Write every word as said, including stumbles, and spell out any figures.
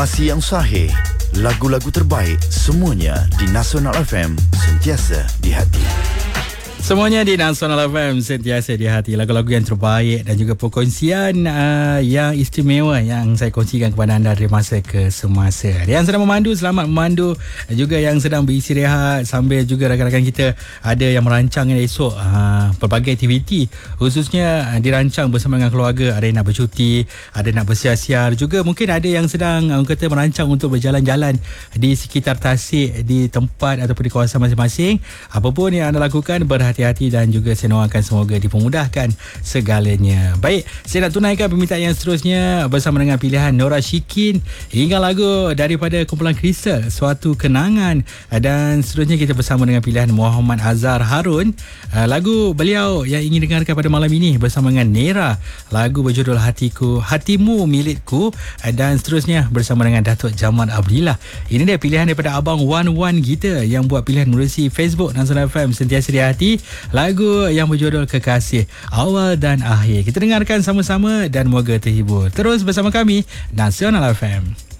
Informasi yang sahih, lagu-lagu terbaik, semuanya di Nasional F M, sentiasa di hati. Semuanya di Nasional F M, sentiasa di hati. Lagu-lagu yang terbaik dan juga perkongsian uh, yang istimewa yang saya kongsikan kepada anda dari masa ke semasa. Yang sedang memandu, selamat memandu. Juga yang sedang beristirahat, sambil juga rakan-rakan kita ada yang merancang esok uh, pelbagai aktiviti, khususnya uh, dirancang bersama dengan keluarga. Ada yang nak bercuti, ada nak bersiar-siar. Juga mungkin ada yang sedang uh, kata merancang untuk berjalan-jalan di sekitar Tasik, di tempat ataupun di kawasan masing-masing. Apapun yang anda lakukan, berhati hati-hati dan juga saya doakan semoga dipermudahkan segalanya. Baik, saya nak tunaikan permintaan yang seterusnya bersama dengan pilihan Nora Shikin hingga lagu daripada kumpulan Crystal, Suatu Kenangan, dan seterusnya kita bersama dengan pilihan Muhammad Azhar Harun. Lagu beliau yang ingin dengarkan pada malam ini bersama dengan Nera, lagu berjudul Hatiku, Hatimu Milikku, dan seterusnya bersama dengan Datuk Jamal Abdillah. Ini dia pilihan daripada Abang Wan Wan kita yang buat pilihan melalui Facebook Nasional F M, sentiasa di hati. Lagu yang berjudul Kekasih, Awal dan Akhir. Kita dengarkan sama-sama dan moga terhibur. Terus bersama kami, Nasional F M.